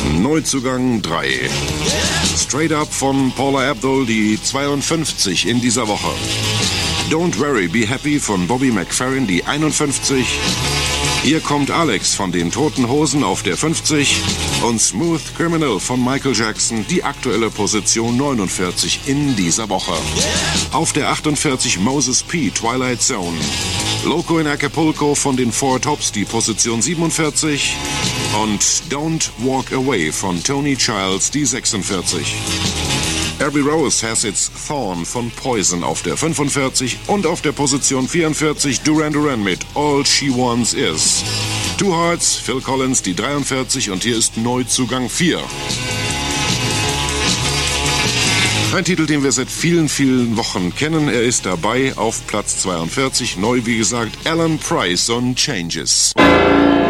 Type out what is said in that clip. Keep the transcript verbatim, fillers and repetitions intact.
Neuzugang drei. Straight Up von Paula Abdul, die zweiundfünfzig in dieser Woche. Don't Worry, Be Happy von Bobby McFerrin, die einundfünfzig. Hier kommt Alex von den Toten Hosen auf der fünfzig. Und Smooth Criminal von Michael Jackson, die aktuelle Position neunundvierzig in dieser Woche. Auf der achtundvierzig Moses P, Twilight Zone. Loco in Acapulco von den Four Tops, die Position siebenundvierzig. Und Don't Walk Away von Tony Childs, die sechsundvierzig. Every Rose Has Its Thorn von Poison auf der fünfundvierzig und auf der Position vierundvierzig Duran Duran mit All She Wants Is. Two Hearts, Phil Collins, die dreiundvierzig und hier ist Neuzugang vier. Ein Titel, den wir seit vielen, vielen Wochen kennen. Er ist dabei auf Platz zweiundvierzig. Neu, wie gesagt, Alan Price on Changes.